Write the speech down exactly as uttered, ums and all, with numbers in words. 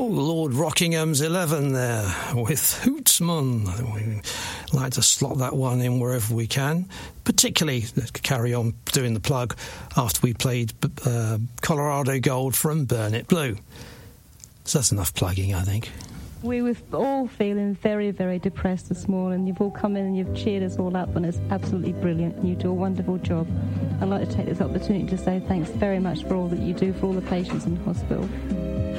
Lord Rockingham's eleven there with Hootsman. We like to slot that one in wherever we can, particularly carry on doing the plug after we played uh, Colorado Gold from Burn It Blue. So that's enough plugging, I think. We were all feeling very, very depressed this morning. You've all come in and you've cheered us all up, and it's absolutely brilliant. And you do a wonderful job. I'd like to take this opportunity to say thanks very much for all that you do for all the patients in the hospital.